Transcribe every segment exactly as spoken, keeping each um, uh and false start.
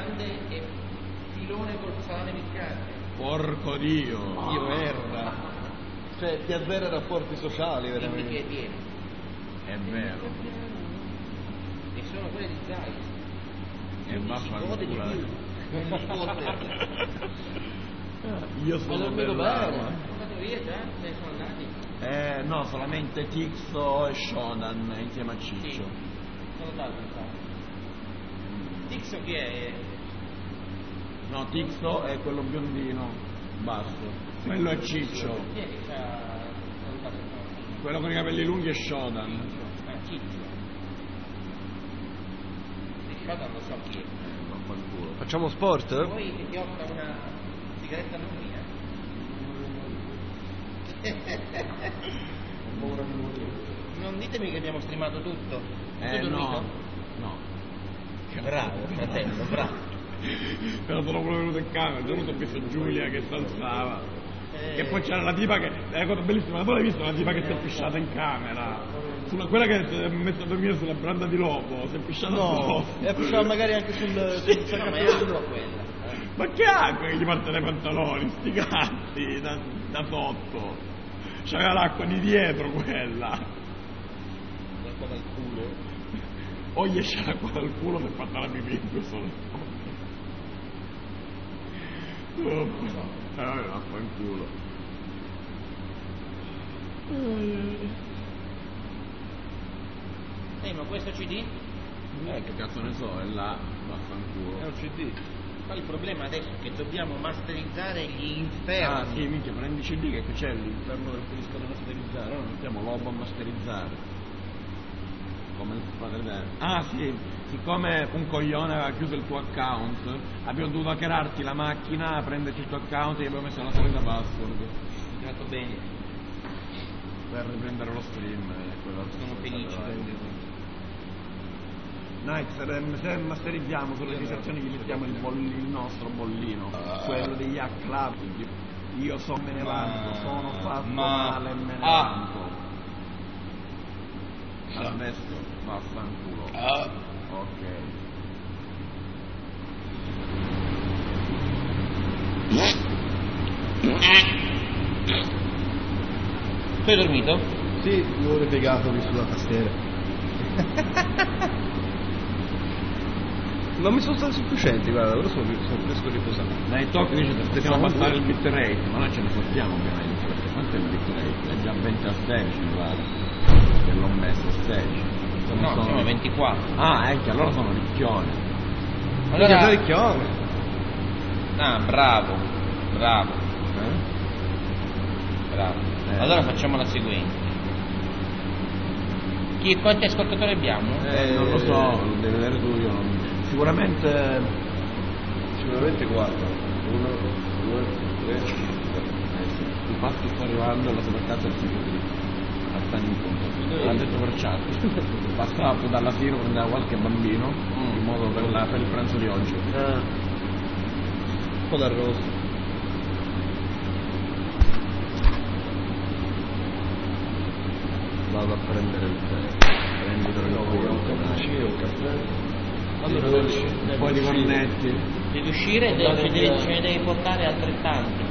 grande e filone col salame piccante. Porco Dio! Dio merda! Cioè, ti azzera i rapporti sociali, veramente. Quindi che è pieno. È vero. E sono quelle di Zai. E vaffanculo. di più. Non si gode. Io sono dell'Ama. Sono andato via già? Se ne sono andati? Eh, no, solamente Tixo e Shodan insieme a Ciccio. Sì. Sono andato infatti. Tixo chi è? No, Tixo è quello biondino, basso. Quello è Ciccio. Chi è che ci ha salutato? Quello con i capelli lunghi è Shodan. Ah, Ciccio. Di Shodan lo so chi è. Vaffanculo. Facciamo sport? Poi che ti offra una sigaretta non mia. Non ditemi che abbiamo streamato tutto. Eh Tutto no, dormito? no. Bravo, fratello, bravo. Però sono proprio venuto in camera, sono venuto ho visto Giulia che saltava. Eh. E poi c'era la tipa che, è una cosa bellissima, ma tu l'hai vista la tipa che si è pisciata in camera? Sulla, quella che si è messa a dormire sulla branda di lobo, si è pisciata No, addosso. e pisciava magari anche sul, sul No, ma è sacco. altro quella. Ma che ha che gli parte dai pantaloni, sti cazzi, da, da sotto? C'aveva l'acqua di dietro quella. L'acqua dal culo. O gli esce l'acqua dal culo per fatta la pipì in questo oh, eh, vaffanculo. Eh, ma questo C D? Eh, che cazzo ne so, è là, vaffanculo. È un C D. Poi il problema adesso è che dobbiamo masterizzare gli inferni. Ah sì, minchia, prendi C D che c'è all'interno del disco da masterizzare, noi mettiamo lobo a masterizzare. Come il padre. Ah sì, siccome un coglione aveva chiuso il tuo account, abbiamo dovuto hackerarti la macchina, prenderci il tuo account e gli abbiamo messo una solita password. Fatto bene. Per riprendere lo stream. Eh, quella Sono felice. Night, se, se masterizziamo sulle registrazioni gli mettiamo il, bolli, il nostro bollino, quello degli Hack Club. Io so me ne vanto, sono fatto ma, male e me ne ah. vanto. Adesso vaffanculo. Ah. Ok. Tu hai dormito? Sì, due ore piegato lì sulla tastiera. Non mi sono stati sufficienti, guarda, ora sono, sono fresco riposato. Dai talk dice che stiamo a abbassare il bitrate, ma noi ce ne sortiamo ovviamente, perché quanto è il bitrate? È già venti a sedici mi pare, che l'ho messo a sedici. No, sono, sono ventiquattro. Ah, ecco, allora sono ricchione. Allora... Allora... ricchione. Ah, bravo, bravo, Eh? bravo. Eh. Allora facciamo la seguente. Chi, quanti ascoltatori abbiamo? Eh, non lo so, lo devi vedere tu, io non... Sicuramente... Sicuramente quattro. Uno, due, tre, Eh sì, il fatto sta arrivando alla supercazzo del sito di Attani in punto. L'ha detto per chat. Passato dall'asilo prendeva qualche bambino, Mm. in modo per, la, per il pranzo di oggi. Ah. Un po' d'arrosto. Vado a prendere il tè. Prenditelo il cappuccino, un caffè. Allora, un po' di cornetti. Devi uscire e Andate ce ne via. devi, ce ne devi portare altrettanti.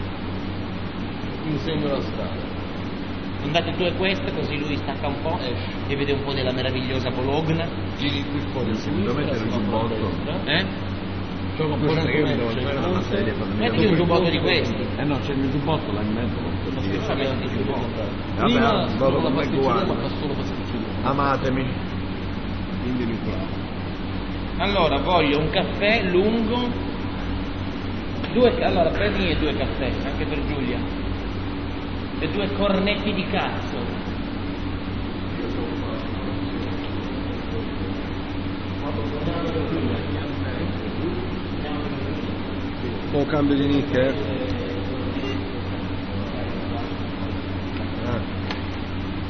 Mi sembra strano. Andate tu e queste così lui stacca un po' Esce. e vede un po' della meravigliosa Bologna. Giri qui fuori. Devo mettere il giubbotto. Eh? C'ho con questa che io mi devo fare una serie per Metti un giubbotto di questi. Eh no, c'è il mio giubbotto là in mezzo. Ma Sì. scherzo, metti il giubbotto. Prima Vabbè, dopo vado la con pasticceria, McGuire. ma fa solo pasticceria. Amatemi. Quindi mi bravo. Allora voglio un caffè lungo. Due, allora prendi due caffè, anche per Giulia. E due cornetti di cazzo. Un po' cambio di nick, eh?